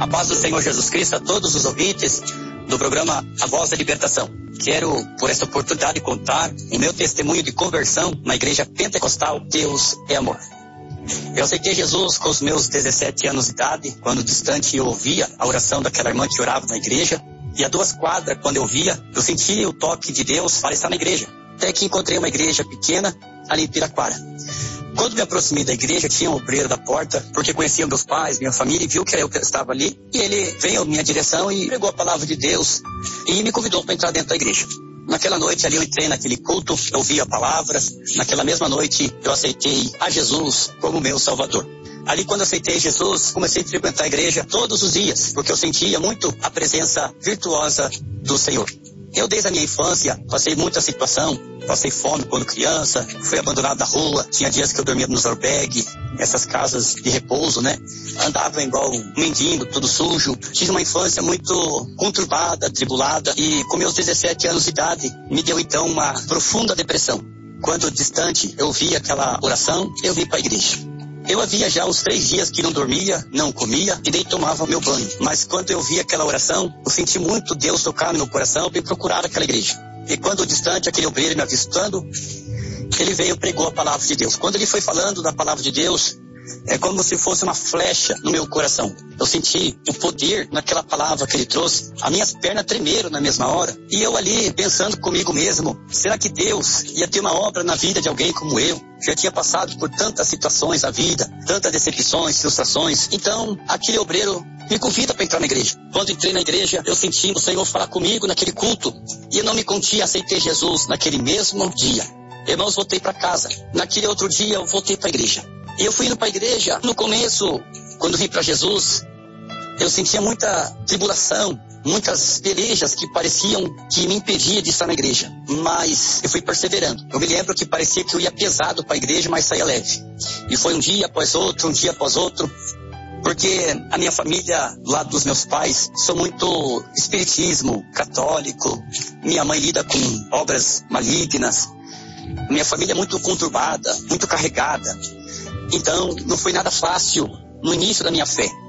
A paz do Senhor Jesus Cristo a todos os ouvintes do programa A Voz da Libertação. Quero, por essa oportunidade, contar o meu testemunho de conversão na igreja pentecostal Deus é Amor. Eu aceitei Jesus com os meus 17 anos de idade, quando distante eu ouvia a oração daquela irmã que orava na igreja, e a 2 quadras, quando eu via, eu sentia o toque de Deus para estar na igreja. Até que encontrei uma igreja pequena ali em Piraquara. Quando me aproximei da igreja, tinha um obreiro da porta, porque conhecia meus pais, minha família, e viu que eu estava ali. E ele veio à minha direção e pregou a palavra de Deus e me convidou para entrar dentro da igreja. Naquela noite ali eu entrei naquele culto, eu ouvi a palavra. Naquela mesma noite eu aceitei a Jesus como meu Salvador. Ali, quando eu aceitei Jesus, comecei a frequentar a igreja todos os dias, porque eu sentia muito a presença virtuosa do Senhor. Eu, desde a minha infância, passei muita situação, passei fome quando criança, fui abandonado na rua, tinha dias que eu dormia nos albergues, essas casas de repouso, né? Andava igual um mendigo, tudo sujo. Tive uma infância muito conturbada, tribulada, e com meus 17 anos de idade, me deu então uma profunda depressão. Quando distante eu vi aquela oração, eu vim para a igreja. Eu havia já uns 3 dias que não dormia, não comia e nem tomava meu banho. Mas quando eu vi aquela oração, eu senti muito Deus tocar no meu coração e procurar aquela igreja. E quando distante, aquele obreiro me avistando, ele veio e pregou a palavra de Deus. Quando ele foi falando da palavra de Deus, é como se fosse uma flecha no meu coração. Eu senti o poder naquela palavra que ele trouxe. As minhas pernas tremeram na mesma hora. E eu ali pensando comigo mesmo, será que Deus ia ter uma obra na vida de alguém como eu? Já tinha passado por tantas situações na vida, tantas decepções, frustrações. Então, aquele obreiro me convida para entrar na igreja. Quando entrei na igreja, eu senti o Senhor falar comigo naquele culto. E eu não me contia, aceitei Jesus naquele mesmo dia. Irmãos, voltei para casa. Naquele outro dia, eu voltei para a igreja. E eu fui indo para a igreja. No começo, quando vim para Jesus, eu sentia muita tribulação, muitas pelejas que pareciam que me impediam de estar na igreja. Mas eu fui perseverando. Eu me lembro que parecia que eu ia pesado para a igreja, mas saía leve. E foi um dia após outro, porque a minha família, do lado dos meus pais, sou muito espiritismo, católico. Minha mãe lida com obras malignas. Minha família é muito conturbada, muito carregada. Então, não foi nada fácil no início da minha fé.